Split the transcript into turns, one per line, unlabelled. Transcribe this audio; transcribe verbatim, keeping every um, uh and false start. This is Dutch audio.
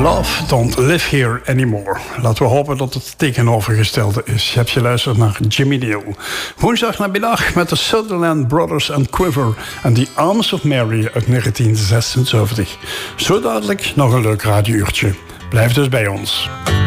Love Don't Live Here Anymore. Laten we hopen dat het tegenovergestelde is. Je hebt geluisterd naar Jimmy Neal. Woensdag namiddag met de Sutherland Brothers and Quiver en The Arms of Mary uit negentien zesenzeventig. Zo dadelijk nog een leuk radiouurtje. Blijf dus bij ons.